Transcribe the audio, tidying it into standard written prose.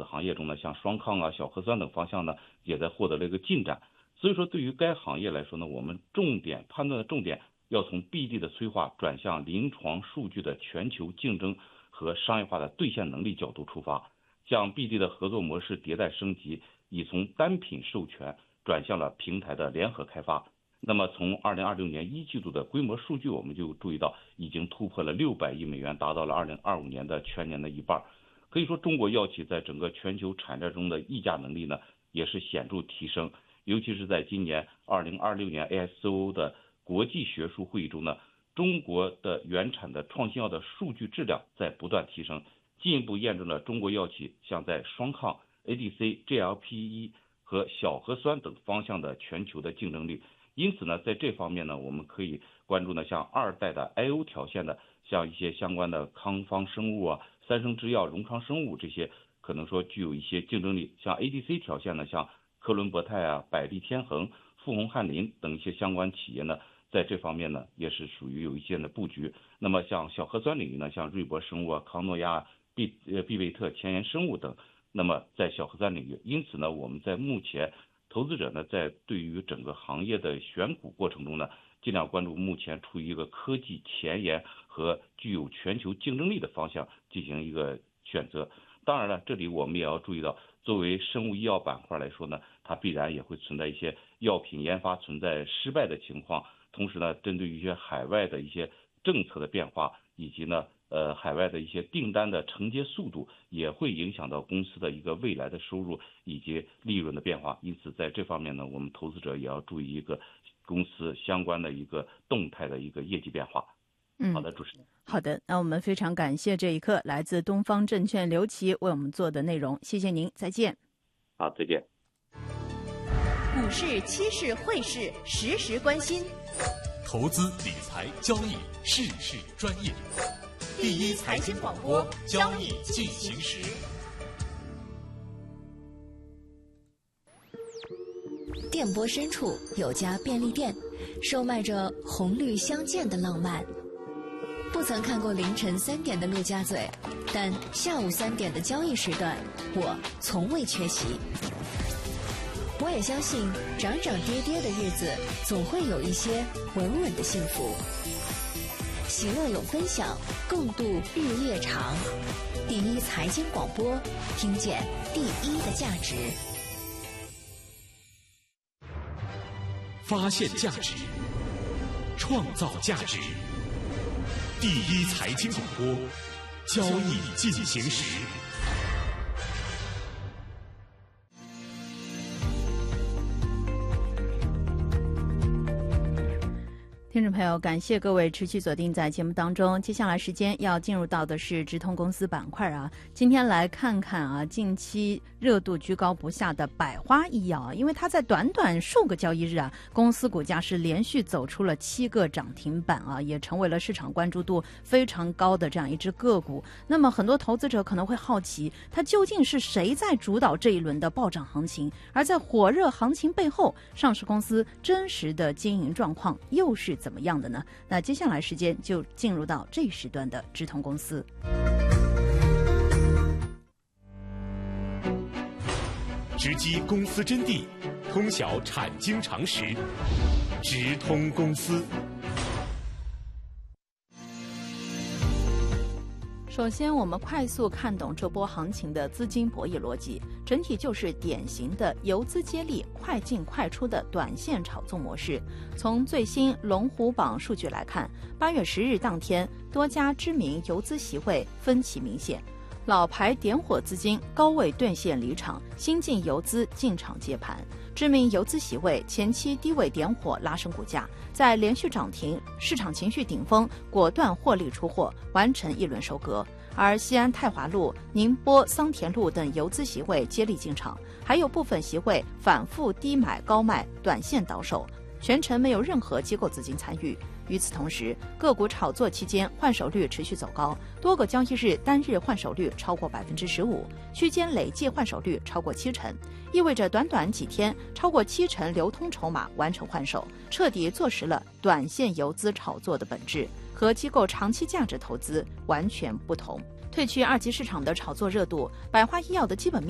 子行业中呢，像双抗啊、小核酸等方向呢，也在获得了一个进展。所以说，对于该行业来说呢，我们判断的重点要从 BD 的催化转向临床数据的全球竞争和商业化的兑现能力角度出发，向 BD 的合作模式迭代升级，已从单品授权转向了平台的联合开发。那么从2026年一季度的规模数据，我们就注意到已经突破了600亿美元，达到了2025年的全年的一半。可以说，中国药企在整个全球产业中的议价能力呢，也是显著提升。尤其是在今年2026年 ASCO 的国际学术会议中呢，中国的原产的创新药的数据质量在不断提升，进一步验证了中国药企像在双抗、ADC、GLP-1 和小核酸等方向的全球的竞争力。因此呢，在这方面呢，我们可以关注呢，像2代的 IO 条线的，像一些相关的康方生物啊、三生制药、荣康生物这些，可能说具有一些竞争力。像 ADC 条线呢，像科伦博泰啊、百利天恒、富宏翰林等一些相关企业呢，在这方面呢，也是属于有一些的布局。那么像小核酸领域呢，像瑞博生物啊、康诺亚、必贝特、前沿生物等，那么在小核酸领域，因此呢，我们在目前投资者呢，在对于整个行业的选股过程中呢，尽量关注目前处于一个科技前沿和具有全球竞争力的方向进行一个选择。当然了，这里我们也要注意到，作为生物医药板块来说呢，它必然也会存在一些药品研发存在失败的情况。同时呢，针对一些海外的一些政策的变化，以及呢海外的一些订单的承接速度，也会影响到公司的一个未来的收入以及利润的变化。因此在这方面呢，我们投资者也要注意一个公司相关的一个动态的一个业绩变化。好的，主持人。 好的，那我们非常感谢这一刻来自东方证券刘琦为我们做的内容，谢谢您，再见。 好，再见。 股市、期市、汇市，时时关心。 投资理财交易，事事专业。第一财经广播，交易进行时。 电波深处有家便利店，售卖着红绿相间的浪漫。不曾看过凌晨3点的陆家嘴，但下午3点的交易时段，我从未缺席。我也相信，涨涨跌跌的日子，总会有一些稳稳的幸福。喜乐有分享，共度日夜长。第一财经广播，听见第一的价值。 发现价值，创造价值。第一财经广播，交易进行时。 听众朋友，感谢各位持续锁定在节目当中。接下来时间要进入到的是直通公司板块啊。今天来看看近期热度居高不下的百花医药，因为它在短短数个交易日公司股价是连续走出了7个涨停板也成为了市场关注度非常高的这样一只个股。那么很多投资者可能会好奇，它究竟是谁在主导这一轮的暴涨行情？而在火热行情背后，上市公司真实的经营状况又是怎么样的呢？那接下来时间就进入到这一时段的直通公司。 直击公司真谛，通晓产经常识，直通公司。 首先，我们快速看懂这波行情的资金博弈逻辑，整体就是典型的游资接力、快进快出的短线炒作模式。从最新龙虎榜数据来看，8月10日当天，多家知名游资协会分歧明显，老牌点火资金高位兑现离场，新进游资进场接盘。知名游资协会前期低位点火拉升股价，在连续涨停、市场情绪顶峰，果断获利出货，完成一轮收割。而西安泰华路、宁波桑田路等游资协会接力进场，还有部分协会反复低买高卖，短线倒手，全程没有任何机构资金参与。与此同时，个股炒作期间换手率持续走高，多个交易日单日换手率超过15%，区间累计换手率超过70%，意味着短短几天，超过70%流通筹码完成换手，彻底坐实了短线游资炒作的本质，和机构长期价值投资完全不同。褪去二级市场的炒作热度，百花医药的基本面